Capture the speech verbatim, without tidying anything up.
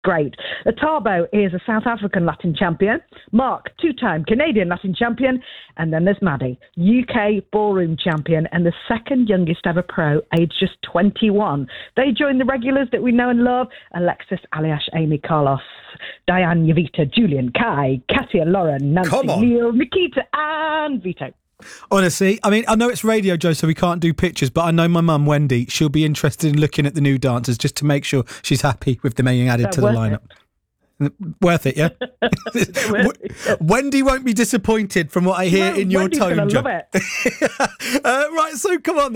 Great. Atabo is a South African Latin champion. Mark, two-time Canadian Latin champion. And then there's Maddie, U K ballroom champion and the second youngest ever pro, aged just twenty-one. They join the regulars that we know and love: Alexis, Aliash, Amy, Carlos, Diane, Yavita, Julian, Kai, Katia, Lauren, Nancy, Neil, Nikita and Vito. Honestly, I mean, I know it's radio, Joe, so we can't do pictures, but I know my mum, Wendy, she'll be interested in looking at the new dancers just to make sure she's happy with them being added They're to the worth lineup. It. Worth it, yeah? worth it, yeah. Wendy won't be disappointed from what I hear well, in your Wendy's tone, gonna Joe. love it. uh, right, so come on then.